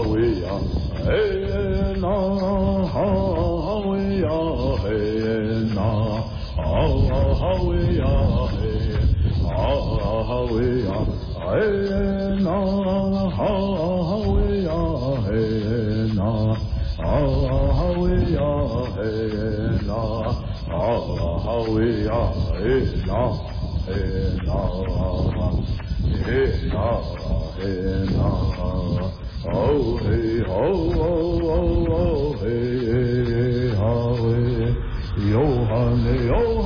we ya, hey na, ha we ya, hey na, ha we ya, hey, ha we ya, hey na, ha we ya, hey na, ha we ya, hey na, ha we ya, hey na, hey na. Hey na, hey na, oh hey, oh hey, hey, hey, yo, honey, oh.